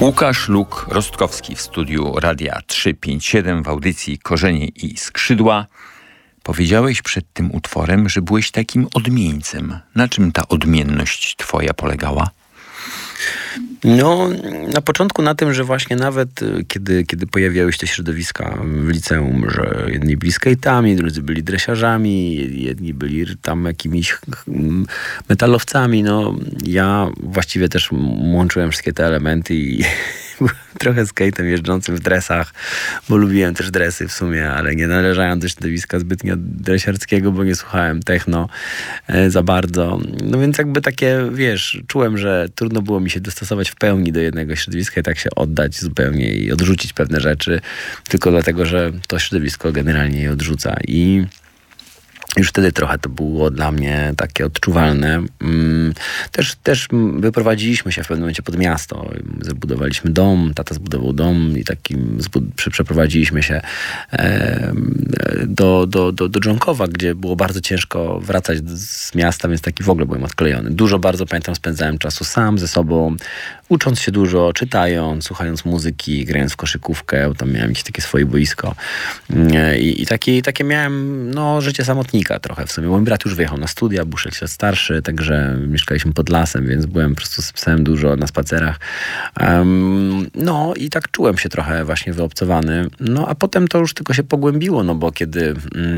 Łukasz Luk-Rostkowski w studiu Radia 357 w audycji Korzenie i Skrzydła. Powiedziałeś przed tym utworem, że byłeś takim odmieńcem. Na czym ta odmienność twoja polegała? No, na początku na tym, że właśnie nawet kiedy pojawiały się te środowiska w liceum, że jedni byli skate'ami, drudzy byli dresiarzami, jedni byli tam jakimiś metalowcami, no ja właściwie też łączyłem wszystkie te elementy i trochę skate'em jeżdżącym w dresach, bo lubiłem też dresy w sumie, ale nie należałem do środowiska zbytnio dresiarskiego, bo nie słuchałem techno za bardzo. No więc jakby takie, wiesz, czułem, że trudno było mi się dostosować w pełni do jednego środowiska i tak się oddać zupełnie i odrzucić pewne rzeczy, tylko dlatego, że to środowisko generalnie je odrzuca. I już wtedy trochę to było dla mnie takie odczuwalne. Też wyprowadziliśmy się w pewnym momencie pod miasto. Zabudowaliśmy dom, tata zbudował dom i przeprowadziliśmy się do Dżonkowa, gdzie było bardzo ciężko wracać z miasta, więc taki w ogóle byłem odklejony. Dużo bardzo, pamiętam, spędzałem czasu sam ze sobą, ucząc się dużo, czytając, słuchając muzyki, grając w koszykówkę. Tam miałem jakieś takie swoje boisko. I takie miałem, no, życie samotnika trochę w sumie. Mój brat już wyjechał na studia, był 6 lat starszy, także mieszkaliśmy pod lasem, więc byłem po prostu z psem dużo na spacerach. No i tak czułem się trochę właśnie wyobcowany. No a potem to już tylko się pogłębiło, no bo kiedy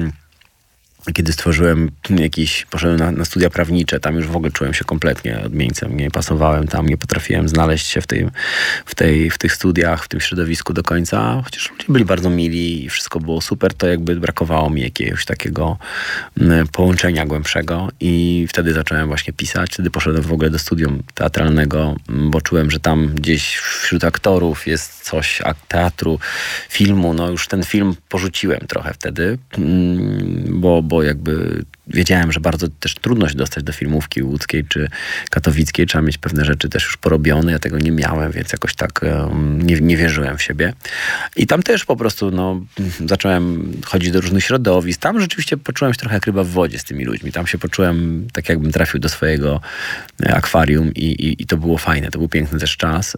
stworzyłem poszedłem na studia prawnicze, tam już w ogóle czułem się kompletnie odmieńcem. Nie pasowałem tam, nie potrafiłem znaleźć się w tych studiach, w tym środowisku do końca. Chociaż ludzie byli bardzo mili i wszystko było super, to jakby brakowało mi jakiegoś takiego połączenia głębszego i wtedy zacząłem właśnie pisać. Wtedy poszedłem w ogóle do studium teatralnego, bo czułem, że tam gdzieś wśród aktorów jest coś teatru, filmu. No już ten film porzuciłem trochę wtedy, bo jakby wiedziałem, że bardzo też trudno się dostać do filmówki łódzkiej czy katowickiej. Trzeba mieć pewne rzeczy też już porobione. Ja tego nie miałem, więc jakoś tak nie wierzyłem w siebie. I tam też po prostu zacząłem chodzić do różnych środowisk. Tam rzeczywiście poczułem się trochę jak ryba w wodzie z tymi ludźmi. Tam się poczułem tak, jakbym trafił do swojego akwarium i to było fajne. To był piękny też czas.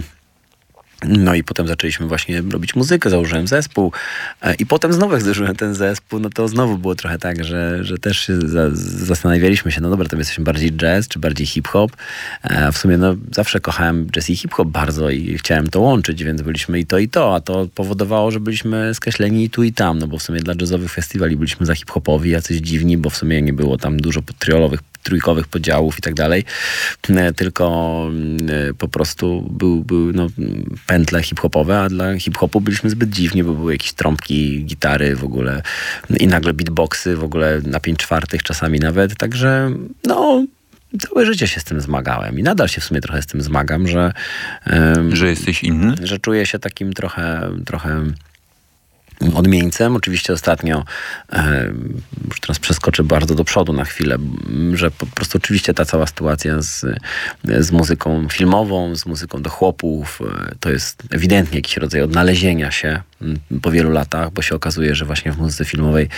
No i potem zaczęliśmy właśnie robić muzykę, założyłem zespół i potem znowu jak założyłem ten zespół, no to znowu było trochę tak, że też się zastanawialiśmy się, no dobra, to my jesteśmy bardziej jazz czy bardziej hip-hop. W sumie zawsze kochałem jazz i hip-hop bardzo i chciałem to łączyć, więc byliśmy i to, a to powodowało, że byliśmy skreśleni i tu i tam, no bo w sumie dla jazzowych festiwali byliśmy za hip-hopowi, jacyś dziwni, bo w sumie nie było tam dużo trójkowych podziałów i tak dalej, tylko po prostu były pętle hip-hopowe, a dla hip-hopu byliśmy zbyt dziwni, bo były jakieś trąbki, gitary w ogóle i nagle beatboxy w ogóle na 5/4 czasami nawet, także całe życie się z tym zmagałem i nadal się w sumie trochę z tym zmagam, że jesteś inny? Że czuję się takim trochę odmieńcem. Oczywiście ostatnio, już teraz przeskoczę bardzo do przodu na chwilę, że po prostu oczywiście ta cała sytuacja z muzyką filmową, z muzyką do chłopów, to jest ewidentnie jakiś rodzaj odnalezienia się po wielu latach, bo się okazuje, że właśnie w muzyce filmowej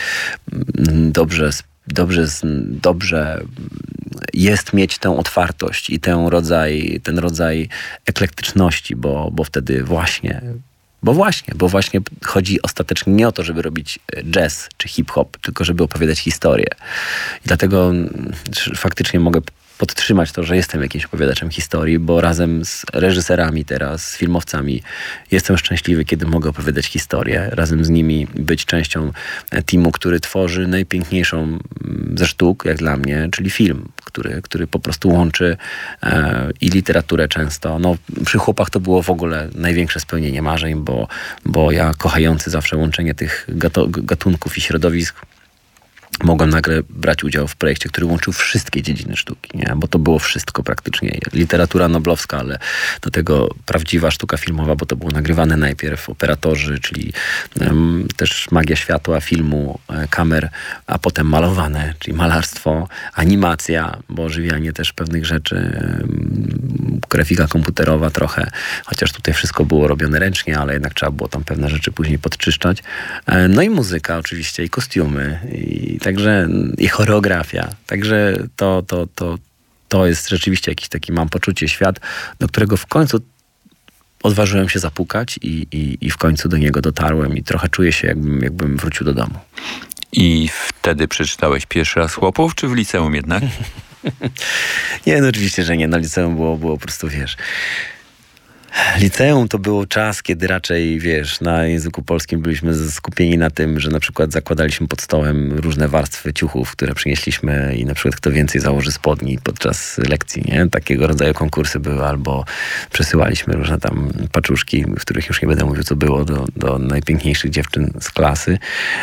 dobrze jest mieć tę otwartość i ten rodzaj eklektyczności, bo wtedy właśnie chodzi ostatecznie nie o to, żeby robić jazz czy hip-hop, tylko żeby opowiadać historię. I dlatego faktycznie mogę podtrzymać to, że jestem jakimś opowiadaczem historii, bo razem z reżyserami teraz, z filmowcami jestem szczęśliwy, kiedy mogę opowiadać historię. Razem z nimi być częścią teamu, który tworzy najpiękniejszą ze sztuk, jak dla mnie, czyli film, który po prostu łączy i literaturę często. Przy chłopach to było w ogóle największe spełnienie marzeń, bo ja kochający zawsze łączenie tych gatunków i środowisk mogłem nagle brać udział w projekcie, który łączył wszystkie dziedziny sztuki, nie? Bo to było wszystko praktycznie. Literatura noblowska, ale do tego prawdziwa sztuka filmowa, bo to było nagrywane najpierw operatorzy, czyli też magia światła, filmu, kamer, a potem malowane, czyli malarstwo, animacja, bo ożywianie też pewnych rzeczy, grafika komputerowa trochę, chociaż tutaj wszystko było robione ręcznie, ale jednak trzeba było tam pewne rzeczy później podczyszczać. No i muzyka oczywiście, i kostiumy, i choreografia. Także to jest rzeczywiście jakiś taki, mam poczucie, świat, do którego w końcu odważyłem się zapukać i w końcu do niego dotarłem i trochę czuję się, jakbym wrócił do domu. I wtedy przeczytałeś pierwszy raz Chłopów, czy w liceum jednak? Nie, no oczywiście, że nie. Na liceum było po prostu, wiesz... Liceum to był czas, kiedy raczej, wiesz, na języku polskim byliśmy skupieni na tym, że na przykład zakładaliśmy pod stołem różne warstwy ciuchów, które przynieśliśmy i na przykład kto więcej założy spodni podczas lekcji, nie? Takiego rodzaju konkursy były, albo przesyłaliśmy różne tam paczuszki, w których już nie będę mówił, co było, do najpiękniejszych dziewczyn z klasy.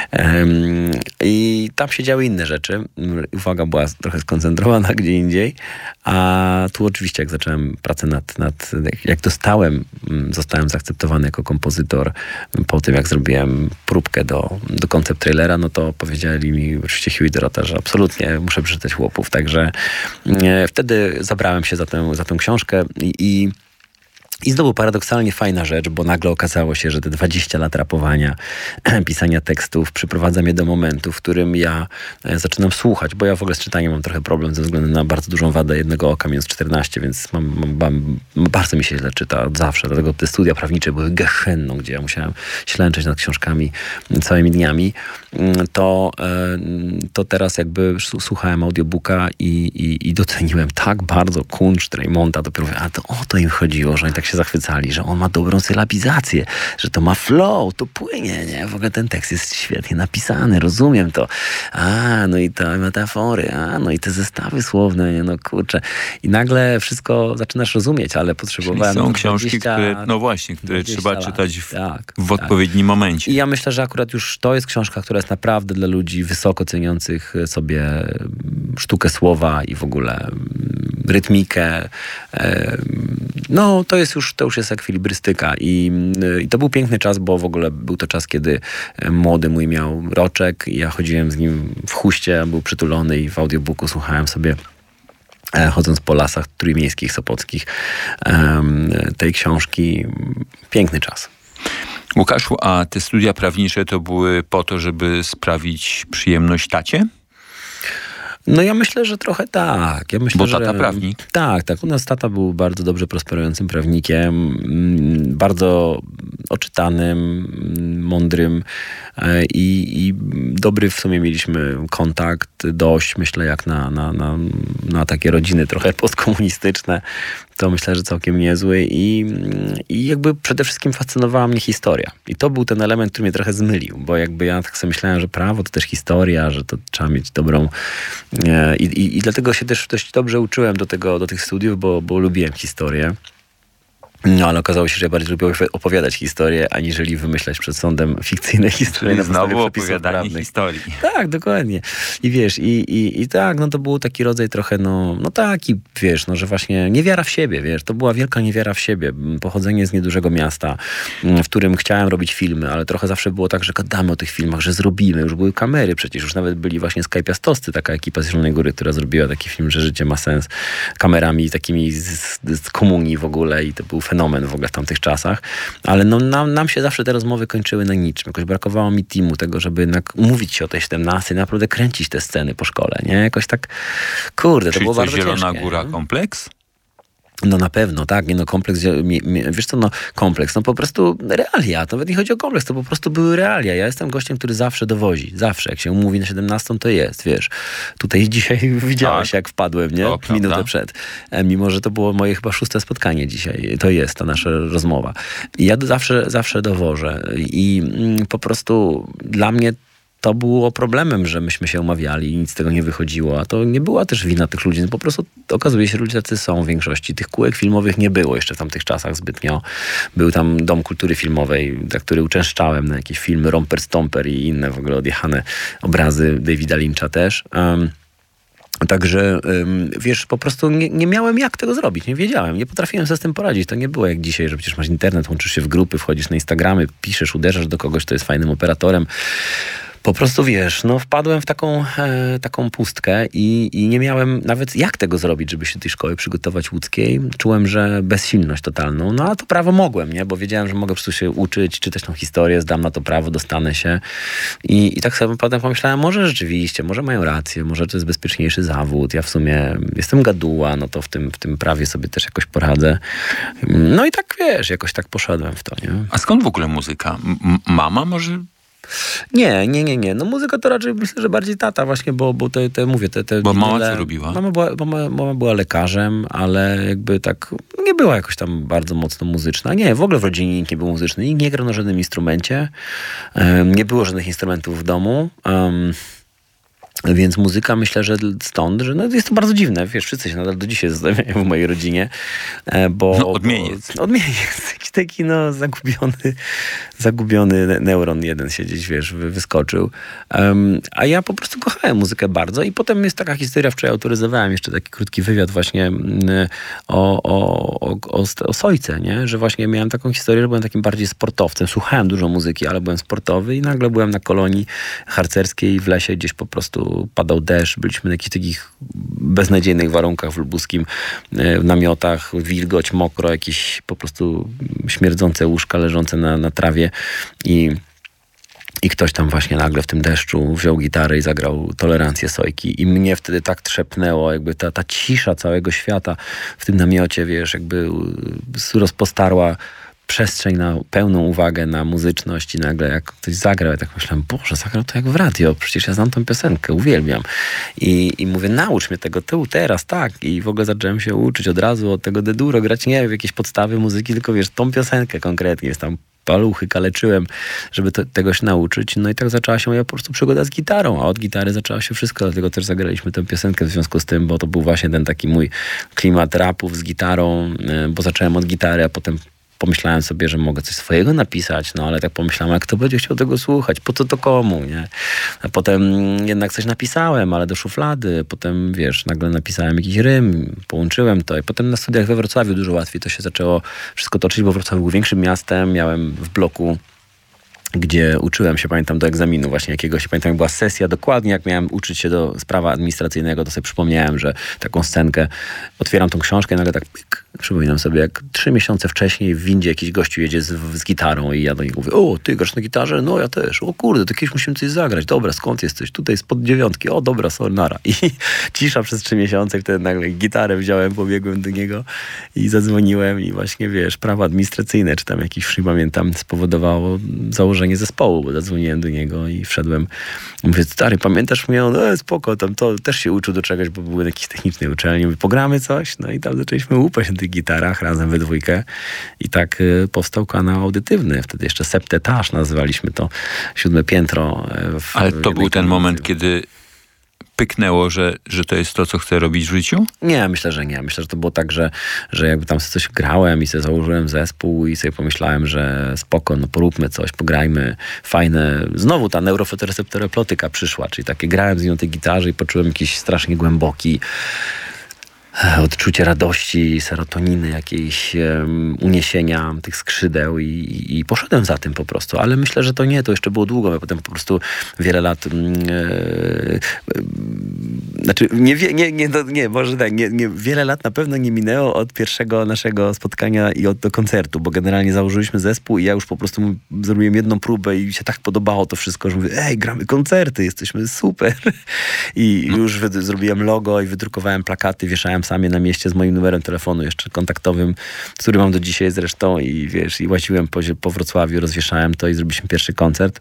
I tam się działy inne rzeczy. Uwaga była trochę skoncentrowana gdzie indziej, a tu oczywiście jak zacząłem pracę jak zostałem zaakceptowany jako kompozytor po tym, jak zrobiłem próbkę do koncept trailera, no to powiedzieli mi oczywiście Hugh i Dorota, że absolutnie muszę przeczytać Chłopów. Także wtedy zabrałem się za tę książkę i znowu paradoksalnie fajna rzecz, bo nagle okazało się, że te 20 lat rapowania, pisania tekstów przyprowadza mnie do momentu, w którym ja zaczynam słuchać, bo ja w ogóle z czytaniem mam trochę problem ze względu na bardzo dużą wadę jednego oka, minus 14, więc bardzo mi się źle czyta od zawsze. Dlatego te studia prawnicze były gehenną, gdzie ja musiałem ślęczeć nad książkami całymi dniami. To teraz jakby słuchałem audiobooka i doceniłem tak bardzo kunszt Raymonda. Dopiero mówię, a to o to im chodziło, że oni tak się zachwycali, że on ma dobrą sylabizację, że to ma flow, to płynie, nie? W ogóle ten tekst jest świetnie napisany, rozumiem to. No i te metafory, no i te zestawy słowne, nie? No kurczę. I nagle wszystko zaczynasz rozumieć, ale potrzebowałem... Czyli są książki, które trzeba czytać w odpowiednim momencie. I ja myślę, że akurat już to jest książka, która jest naprawdę dla ludzi wysoko ceniących sobie sztukę słowa i w ogóle rytmikę. No, to już jest ekwilibrystyka i to był piękny czas, bo w ogóle był to czas, kiedy młody mój miał roczek i ja chodziłem z nim w huście, był przytulony i w audiobooku słuchałem sobie, chodząc po lasach trójmiejskich, sopockich, tej książki. Piękny czas. Łukaszu, a te studia prawnicze to były po to, żeby sprawić przyjemność tacie? No ja myślę, że trochę tak. Bo tata prawnik. Tak. U nas tata był bardzo dobrze prosperującym prawnikiem, bardzo oczytanym, mądrym i dobry w sumie mieliśmy kontakt dość, myślę, jak na takie rodziny trochę postkomunistyczne. To myślę, że całkiem niezły i jakby przede wszystkim fascynowała mnie historia. I to był ten element, który mnie trochę zmylił, bo jakby ja tak sobie myślałem, że prawo to też historia, że to trzeba mieć dobrą... I dlatego się też dość dobrze uczyłem do tych studiów, bo lubiłem historię. No, ale okazało się, że ja bardziej lubię opowiadać historię, aniżeli wymyślać przed sądem fikcyjne historie. Czyli znowu opowiadanie historii. Tak, dokładnie. I wiesz, i tak, no to był taki rodzaj trochę, no taki, wiesz, no, że właśnie niewiara w siebie, wiesz, to była wielka niewiara w siebie. Pochodzenie z niedużego miasta, w którym chciałem robić filmy, ale trochę zawsze było tak, że gadamy o tych filmach, że zrobimy, już były kamery przecież, już nawet byli właśnie Skypiastowscy, taka ekipa z Zielonej Góry, która zrobiła taki film, że życie ma sens, kamerami takimi z komunii w ogóle i to był fenomen w ogóle w tamtych czasach, ale no, nam się zawsze te rozmowy kończyły na niczym. Jakoś brakowało mi teamu tego, żeby jednak umówić się o tej 17 i naprawdę kręcić te sceny po szkole, nie? Jakoś tak, kurde, to było bardzo ciężkie. Czyli Zielona Góra kompleks? No na pewno, tak. Nie, no kompleks, wiesz co, no kompleks, no po prostu realia. To nawet nie chodzi o kompleks, to po prostu były realia. Ja jestem gościem, który zawsze dowozi. Zawsze. Jak się umówi na 17, to jest, wiesz. Tutaj dzisiaj widziałeś, jak wpadłem, nie? Minutę przed. Mimo, że to było moje chyba 6. spotkanie dzisiaj. To jest ta nasza rozmowa. I ja zawsze dowożę. I po prostu dla mnie to było problemem, że myśmy się umawiali i nic z tego nie wychodziło, a to nie była też wina tych ludzi. No po prostu okazuje się, że ludzie tacy są w większości. Tych kółek filmowych nie było jeszcze w tamtych czasach zbytnio. Był tam Dom Kultury Filmowej, za który uczęszczałem na jakieś filmy Romper Stomper i inne w ogóle odjechane obrazy Davida Lyncha też. Także, wiesz, po prostu nie miałem jak tego zrobić, nie wiedziałem, nie potrafiłem sobie z tym poradzić. To nie było jak dzisiaj, że przecież masz internet, łączysz się w grupy, wchodzisz na Instagramy, piszesz, uderzasz do kogoś, kto jest fajnym operatorem, Po prostu wiesz, no wpadłem w taką pustkę i nie miałem nawet jak tego zrobić, żeby się do tej szkoły przygotować łódzkiej. Czułem, że bezsilność totalną. No a to prawo mogłem, nie? Bo wiedziałem, że mogę po prostu się uczyć, czytać tą historię, zdam na to prawo, dostanę się. I tak sobie potem pomyślałem, może rzeczywiście, może mają rację, może to jest bezpieczniejszy zawód. Ja w sumie jestem gaduła, no to w tym prawie sobie też jakoś poradzę. No i tak wiesz, jakoś tak poszedłem w to, nie? A skąd w ogóle muzyka? Mama może? Nie. No muzyka to raczej myślę, że bardziej tata właśnie, bo mówię... Bo mama co robiła? Mama była lekarzem, ale jakby tak nie była jakoś tam bardzo mocno muzyczna. Nie, w ogóle w rodzinie nikt nie był muzyczny. Nikt nie grał na żadnym instrumencie. Nie było żadnych instrumentów w domu. Więc muzyka, myślę, że stąd, że no jest to bardzo dziwne, wiesz, wszyscy się nadal do dzisiaj zastanawiają w mojej rodzinie, bo... No, odmieniec. Odmieniec, jakiś taki, no, zagubiony neuron jeden się gdzieś, wiesz, wyskoczył. A ja po prostu kochałem muzykę bardzo i potem jest taka historia, wczoraj autoryzowałem jeszcze taki krótki wywiad właśnie o Sojce, nie? Że właśnie miałem taką historię, że byłem takim bardziej sportowcem, słuchałem dużo muzyki, ale byłem sportowy i nagle byłem na kolonii harcerskiej w lesie, gdzieś po prostu padał deszcz, byliśmy na jakichś takich beznadziejnych warunkach w lubuskim, w namiotach, wilgoć, mokro, jakieś po prostu śmierdzące łóżka leżące na trawie i ktoś tam właśnie nagle w tym deszczu wziął gitarę i zagrał Tolerancję Sojki. I mnie wtedy tak trzepnęło, jakby ta cisza całego świata w tym namiocie, wiesz, jakby rozpostarła przestrzeń na pełną uwagę na muzyczność i nagle jak ktoś zagrał, ja tak myślałem, Boże, zagrał to jak w radio, przecież ja znam tą piosenkę, uwielbiam. I mówię, naucz mnie tego teraz, tak. I w ogóle zacząłem się uczyć od razu od tego D-dur, grać nie w jakieś podstawy muzyki, tylko wiesz, tą piosenkę konkretnie, jest tam paluchy kaleczyłem, żeby tego się nauczyć. No i tak zaczęła się moja po prostu przygoda z gitarą, a od gitary zaczęło się wszystko, dlatego też zagraliśmy tę piosenkę w związku z tym, bo to był właśnie ten taki mój klimat rapów z gitarą, bo zacząłem od gitary, a potem pomyślałem sobie, że mogę coś swojego napisać, no ale tak pomyślałem, jak kto będzie chciał tego słuchać, po co to komu, nie? A potem jednak coś napisałem, ale do szuflady, potem wiesz, nagle napisałem jakiś rym, połączyłem to i potem na studiach we Wrocławiu dużo łatwiej to się zaczęło wszystko toczyć, bo Wrocław był większym miastem, miałem w bloku, gdzie uczyłem się, pamiętam, do egzaminu właśnie jakiegoś, pamiętam, jak była sesja, dokładnie jak miałem uczyć się do prawa administracyjnego, to sobie przypomniałem, że taką scenkę, otwieram tą książkę i nagle tak pyk, przypominam sobie, jak 3 miesiące wcześniej w windzie jakiś gościu jedzie z gitarą i ja do niego mówię, o, ty grasz na gitarze? No ja też. O kurde, to kiedyś musimy coś zagrać. Dobra, skąd jesteś? Tutaj spod 9. O, dobra, nara. I cisza przez 3 miesiące i wtedy nagle gitarę wziąłem, pobiegłem do niego i zadzwoniłem i właśnie, wiesz, prawo administracyjne, czy tam jakiś, nie pamiętam, spowodowało założenie zespołu, bo zadzwoniłem do niego i wszedłem. Mówię, stary, pamiętasz mnie? No spoko, tam to też się uczył do czegoś, bo były na jakiejś technicznej uczelni. Mówię, pogramy coś? No i tam zaczęliśmy łupać na tych gitarach razem we dwójkę i tak powstał kanał audytywny. Wtedy jeszcze Septetaż nazywaliśmy to, 7 piętro. Ale to był ten moment, kiedy pyknęło, że to jest to, co chcę robić w życiu? Nie, myślę, że nie. Myślę, że to było tak, że jakby tam sobie coś grałem i sobie założyłem zespół i sobie pomyślałem, że spoko, no poróbmy coś, pograjmy, fajne. Znowu ta neurofotoreceptoroplotyka przyszła, czyli takie grałem z nią na tej gitarze i poczułem jakiś strasznie głęboki odczucie radości, serotoniny, jakiejś uniesienia tych skrzydeł i poszedłem za tym po prostu. Ale myślę, że to jeszcze było długo. Ja potem po prostu wiele lat wiele lat na pewno nie minęło od pierwszego naszego spotkania i do koncertu, bo generalnie założyliśmy zespół i ja już po prostu zrobiłem jedną próbę i mi się tak podobało to wszystko, że mówię, gramy koncerty, jesteśmy super. I już zrobiłem logo i wydrukowałem plakaty, wieszałem sam je na mieście z moim numerem telefonu jeszcze kontaktowym, który mam do dzisiaj zresztą i wiesz, i łaziłem po Wrocławiu, rozwieszałem to i zrobiliśmy pierwszy koncert.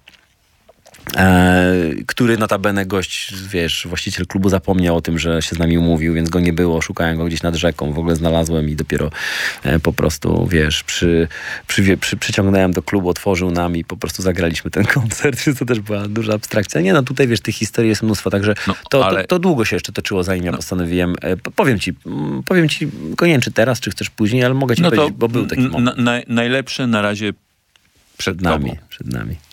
Który notabene gość, wiesz, właściciel klubu zapomniał o tym, że się z nami umówił, więc go nie było, szukałem go gdzieś nad rzeką, w ogóle znalazłem i dopiero po prostu, wiesz, przyciągnąłem do klubu, otworzył nam i po prostu zagraliśmy ten koncert, więc to też była duża abstrakcja. Nie, no tutaj, wiesz, tych historii jest mnóstwo, także to długo się jeszcze toczyło, zanim ja postanowiłem. Powiem ci, tylko nie wiem, czy teraz, czy chcesz później, ale mogę ci powiedzieć, bo był taki moment. Najlepsze na razie przed nami.